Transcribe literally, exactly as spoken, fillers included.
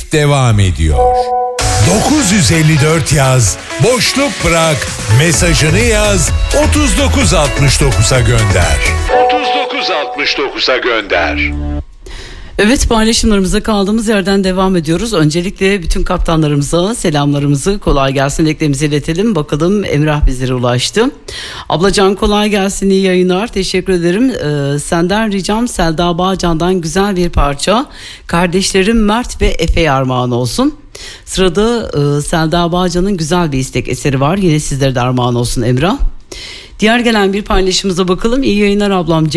Podcast devam ediyor. dokuz yüz elli dört yaz, boşluk bırak, mesajını yaz, otuz dokuz altmış dokuza gönder. otuz dokuz altmış dokuza gönder. Evet, paylaşımlarımıza kaldığımız yerden devam ediyoruz. Öncelikle bütün kaptanlarımıza selamlarımızı, kolay gelsin dileklerimizi iletelim. Bakalım Emrah bizlere ulaştı. Ablacan kolay gelsin, iyi yayınlar, teşekkür ederim. Ee, senden ricam Selda Bağcan'dan güzel bir parça. Kardeşlerim Mert ve Efe'ye armağan olsun. Sırada e, Selda Bağcan'ın güzel bir istek eseri var. Yine sizlere de armağan olsun Emrah. Diğer gelen bir paylaşımıza bakalım. İyi yayınlar ablam.